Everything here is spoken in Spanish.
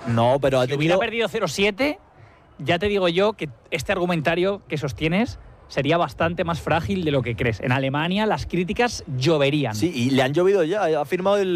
No, pero ha Si hubiera tenido... perdido 0-7, ya te digo yo que este argumentario que sostienes sería bastante más frágil de lo que crees. En Alemania las críticas lloverían. Sí, y le han llovido ya. Ha firmado el